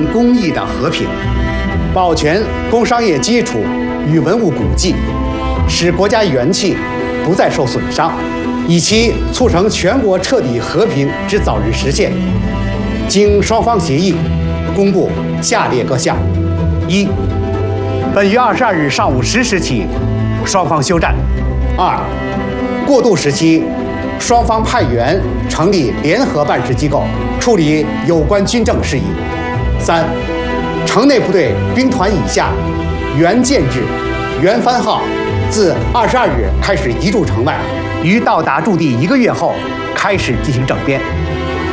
公益的和平，保全工商业基础与文物古迹，使国家元气不再受损伤，以期促成全国彻底和平之早日实现。经双方协议，公布下列各项：一、本月22日上午10时起，双方休战；二、过渡时期，双方派员成立联合办事机构，处理有关军政事宜；三、城内部队兵团以下原建制、原番号自22日开始移驻城外，于到达驻地1个月后开始进行整编。